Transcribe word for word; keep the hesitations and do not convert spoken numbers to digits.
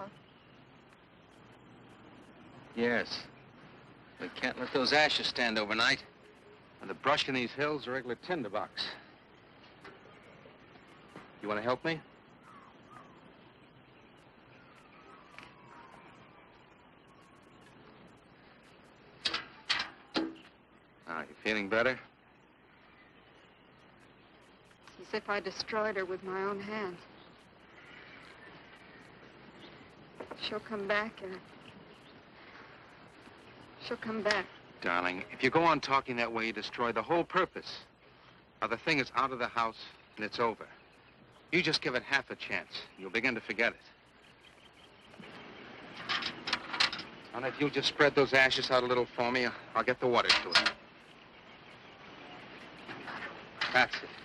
out. Yes. We can't let those ashes stand overnight. And the brush in these hills is a regular tinderbox. You want to help me? Now, you feeling better? It's as if I destroyed her with my own hands. She'll come back, and she'll come back. Darling, if you go on talking that way, you destroy the whole purpose. Now, the thing is out of the house, and it's over. You just give it half a chance. You'll begin to forget it. And if you'll just spread those ashes out a little for me, I'll get the water to it. That's it.